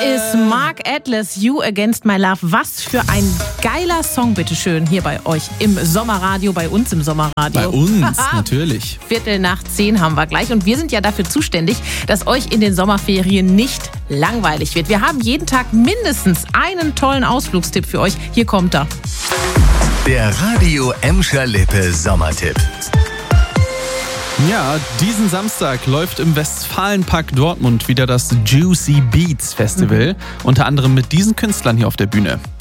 ist Mark Atlas, You Against My Love. Was für ein geiler Song, bitteschön, hier bei euch im Sommerradio, bei uns im Sommerradio. Bei uns, natürlich. 9:15 haben wir gleich und wir sind ja dafür zuständig, dass euch in den Sommerferien nicht langweilig wird. Wir haben jeden Tag mindestens einen tollen Ausflugstipp für euch. Hier kommt er. Der Radio Emscher Lippe Sommertipp. Ja, diesen Samstag läuft im Westfalenpark Dortmund wieder das Juicy Beats Festival. Unter anderem mit diesen Künstlern hier auf der Bühne.